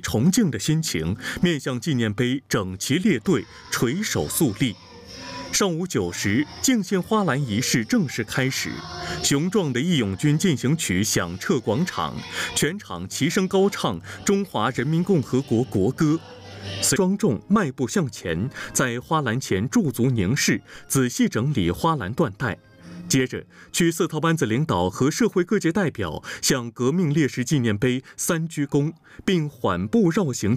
崇敬的心情，面向纪念碑整齐列队，垂手肃立。上午9时，敬献花篮仪式正式开始。雄壮的《义勇军进行曲》响彻广场，全场齐声高唱中华人民共和国国歌。庄重迈步向前，在花篮前驻足凝视，仔细整理花篮缎带。接着，去色套班子领导和社会各界代表向革命烈士纪念碑3鞠躬，并缓步绕行。